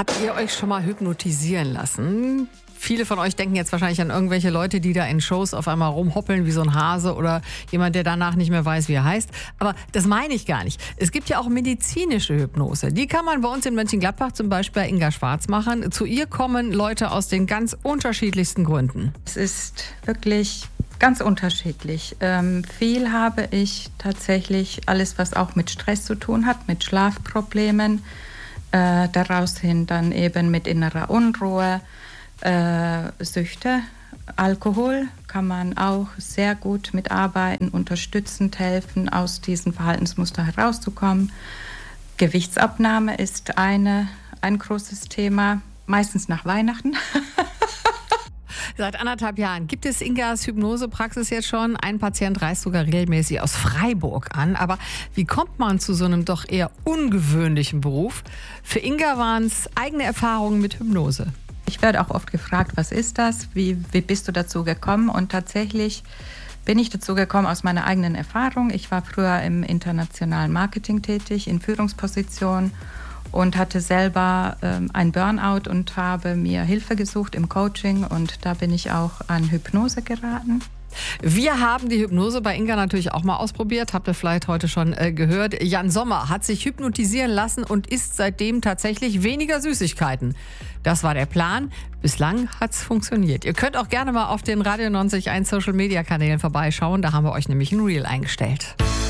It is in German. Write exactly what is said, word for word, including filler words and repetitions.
Habt ihr euch schon mal hypnotisieren lassen? Viele von euch denken jetzt wahrscheinlich an irgendwelche Leute, die da in Shows auf einmal rumhoppeln wie so ein Hase oder jemand, der danach nicht mehr weiß, wie er heißt. Aber das meine ich gar nicht. Es gibt ja auch medizinische Hypnose. Die kann man bei uns in Mönchengladbach zum Beispiel bei Inga Schwarz machen. Zu ihr kommen Leute aus den ganz unterschiedlichsten Gründen. Es ist wirklich ganz unterschiedlich. Ähm, viel habe ich tatsächlich alles, was auch mit Stress zu tun hat, mit Schlafproblemen, äh, daraus hin dann eben mit innerer Unruhe, Äh, Süchte, Alkohol kann man auch sehr gut mitarbeiten, unterstützend helfen, aus diesem Verhaltensmuster herauszukommen. Gewichtsabnahme ist eine, ein großes Thema, meistens nach Weihnachten. Seit anderthalb Jahren gibt es Ingas Hypnosepraxis jetzt schon. Ein Patient reist sogar regelmäßig aus Freiburg an. Aber wie kommt man zu so einem doch eher ungewöhnlichen Beruf? Für Inga waren es eigene Erfahrungen mit Hypnose. Ich werde auch oft gefragt, was ist das? Wie, wie bist du dazu gekommen? Und tatsächlich bin ich dazu gekommen aus meiner eigenen Erfahrung. Ich war früher im internationalen Marketing tätig, in Führungspositionen und hatte selber ähm, ein Burnout und habe mir Hilfe gesucht im Coaching. Und da bin ich auch an Hypnose geraten. Wir haben die Hypnose bei Inga natürlich auch mal ausprobiert. Habt ihr vielleicht heute schon äh, gehört. Jan Sommer hat sich hypnotisieren lassen und isst seitdem tatsächlich weniger Süßigkeiten. Das war der Plan. Bislang hat es funktioniert. Ihr könnt auch gerne mal auf den Radio neunzig Komma eins Social Media Kanälen vorbeischauen. Da haben wir euch nämlich ein Reel eingestellt.